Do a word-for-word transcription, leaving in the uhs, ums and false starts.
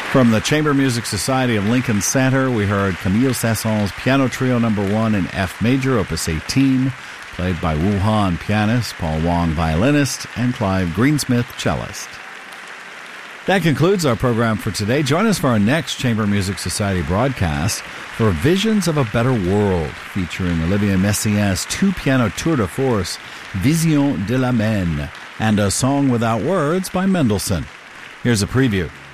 From the Chamber Music Society of Lincoln Center, we heard Camille Saint-Saëns Piano Trio Number One in F Major, Opus eighteen, played by Wu Han, pianist, Paul Wong, violinist, and Clive Greensmith, cellist. That concludes our program for today. Join us for our next Chamber Music Society broadcast for Visions of a Better World, featuring Olivier Messiaen's two-piano tour de force, Vision de la Main, and A Song Without Words by Mendelssohn. Here's a preview.